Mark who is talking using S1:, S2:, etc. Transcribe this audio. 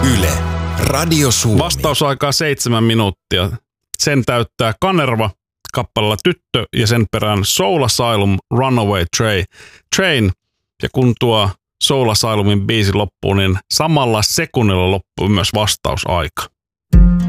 S1: Yle, Radio Suomi.
S2: Vastausaikaa 7 minuuttia. Sen täyttää Kanerva kappaleella Tyttö ja sen perään Soul Asylum Runaway Train. Ja kun tuo Soul Asylumin biisi loppuu, niin samalla sekunnilla loppuu myös vastausaika.